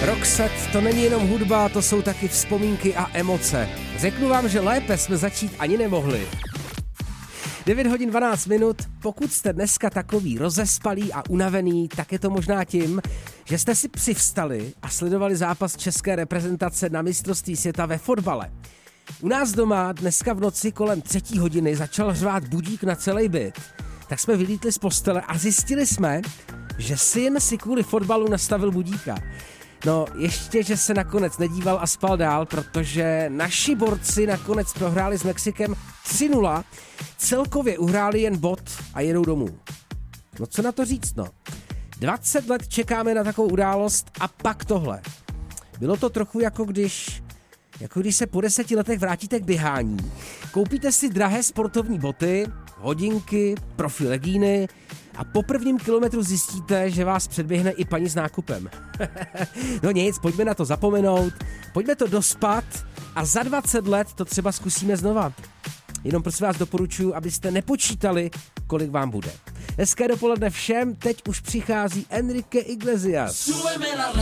Roxette, to není jenom hudba, to jsou taky vzpomínky a emoce. Řeknu vám, že lépe jsme začít ani nemohli. 9 hodin 12 minut, pokud jste dneska takový rozespalý a unavený, tak je to možná tím, že jste si přivstali a sledovali zápas české reprezentace na mistrovství světa ve fotbale. U nás doma dneska v noci kolem 3. hodiny začal řvát budík na celý byt. Tak jsme vylítli z postele a zjistili jsme, že syn si kvůli fotbalu nastavil budíka. No, ještě, že se nakonec nedíval a spal dál, protože naši borci nakonec prohráli s Mexikem 3-0, celkově uhráli jen bod a jedou domů. No co na to říct, no? 20 let čekáme na takovou událost a pak tohle. Bylo to trochu jako když se po 10 letech vrátíte k běhání. Koupíte si drahé sportovní boty, hodinky, profi legíny a po prvním kilometru zjistíte, že vás předběhne i paní s nákupem. No nic, pojďme na to zapomenout, pojďme to dospat a za 20 let to třeba zkusíme znova. Jenom prosím vás doporučuji, abyste nepočítali, kolik vám bude. Hezké dopoledne všem, teď už přichází Enrique Iglesias.